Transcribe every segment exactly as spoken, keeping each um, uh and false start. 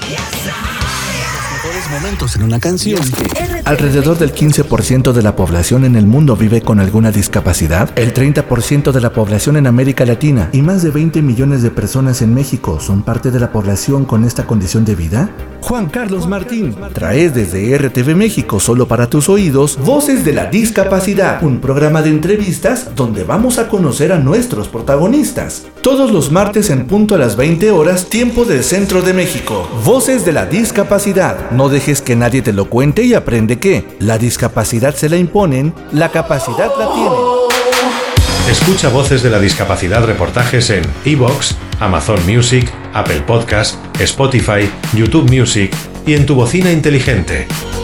Momentos en una canción. Alrededor del quince por ciento de la población en el mundo vive con alguna discapacidad, el treinta por ciento de la población en América Latina y más de veinte millones de personas en México son parte de la población con esta condición de vida. Juan Carlos Martín trae desde R T V México, solo para tus oídos, Voces de la Discapacidad, un programa de entrevistas donde vamos a conocer a nuestros protagonistas. Todos los martes en punto a las veinte horas, tiempo del Centro de México. Voces de la Discapacidad. No dejes que nadie te lo cuente y aprende que la discapacidad se la imponen, la capacidad la tienen. Escucha Voces de la Discapacidad reportajes en iVoox, Amazon Music, Apple Podcast, Spotify, YouTube Music y en tu bocina inteligente.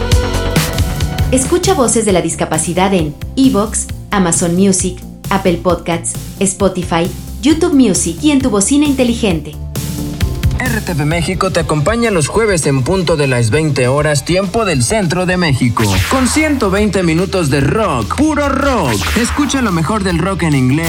Escucha Voces de la Discapacidad en iVoox, Amazon Music, Apple Podcasts, Spotify, YouTube Music y en tu bocina inteligente. R T V México te acompaña los jueves en punto de las veinte horas, tiempo del Centro de México, con ciento veinte minutos de rock, puro rock. Escucha lo mejor del rock en inglés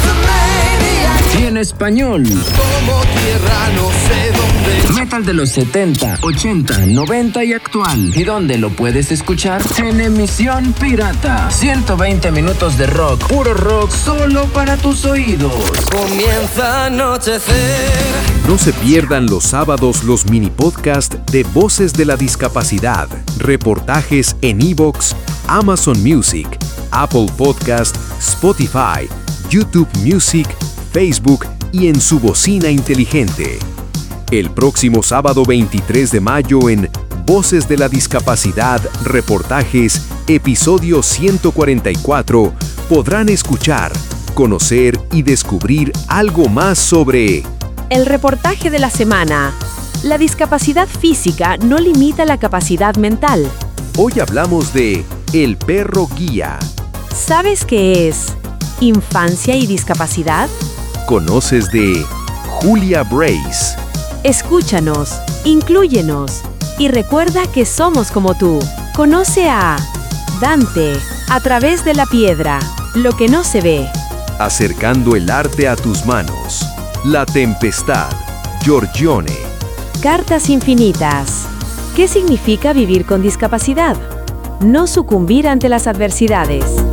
y en español. Como tierra no sé dónde. Metal de los setenta, ochenta, noventa y actual. ¿Y dónde lo puedes escuchar? En emisión pirata. ciento veinte minutos de rock, puro rock, solo para tus oídos. Comienza a anochecer. No se pierdan los sábados los mini podcast de Voces de la Discapacidad. Reportajes en iVoox, Amazon Music, Apple Podcast, Spotify, YouTube Music, Facebook y en su bocina inteligente. El próximo sábado veintitrés de mayo en Voces de la Discapacidad, Reportajes, episodio ciento cuarenta y cuatro, podrán escuchar, conocer y descubrir algo más sobre el reportaje de la semana. La discapacidad física no limita la capacidad mental. Hoy hablamos de El Perro Guía. ¿Sabes qué es infancia y discapacidad? ¿Conoces de Julia Brace? Escúchanos, inclúyenos y recuerda que somos como tú. Conoce a Dante, a través de la piedra, lo que no se ve. Acercando el arte a tus manos. La Tempestad, Giorgione. Cartas infinitas. ¿Qué significa vivir con discapacidad? No sucumbir ante las adversidades.